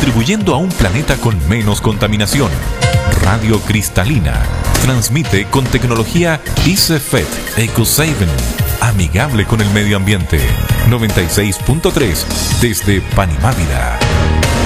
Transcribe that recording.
contribuyendo a un planeta con menos contaminación. Radio Cristalina transmite con tecnología ICFET EcoSaven, amigable con el medio ambiente. 96.3 desde Panimávida.